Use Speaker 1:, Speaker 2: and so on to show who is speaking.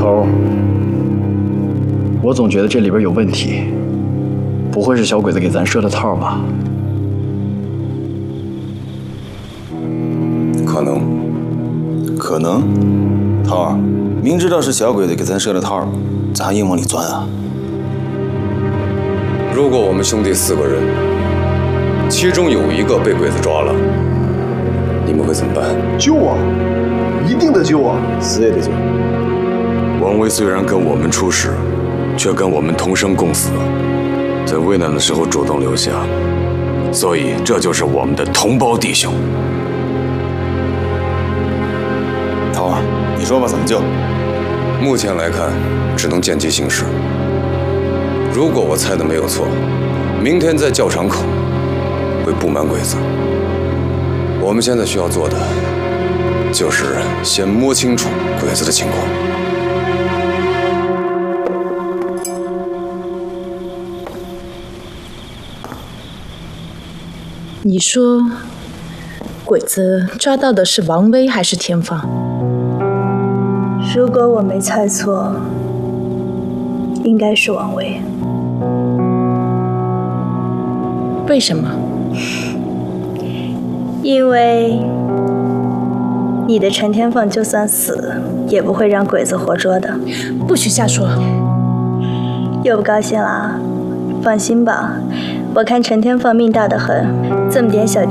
Speaker 1: 头，我总觉得这里边有问题，不会是小鬼子给咱设的套吧？
Speaker 2: 可能，涛儿，明知道是小鬼子给咱设的套，咱还硬往里钻啊？
Speaker 3: 如果我们兄弟4个人，其中有一个被鬼子抓了，你们会怎么办？
Speaker 4: 救啊！一定得救啊！
Speaker 2: 死也得救。
Speaker 3: 王威虽然跟我们出事，却跟我们同生共死，在危难的时候主动留下，所以这就是我们的同胞弟兄。
Speaker 2: 涛儿，你说吧，怎么救？
Speaker 3: 目前来看，只能见机行事。如果我猜的没有错，明天在教场口会布满鬼子。我们现在需要做的，就是先摸清楚鬼子的情况。
Speaker 5: 你说，鬼子抓到的是王威还是田芳？
Speaker 6: 如果我没猜错，应该是王威。
Speaker 5: 为什么？
Speaker 6: 因为你的陈天凤就算死，也不会让鬼子活捉的。
Speaker 5: 不许瞎说！
Speaker 6: 又不高兴了？放心吧，我看陈天凤命大得很，这么点小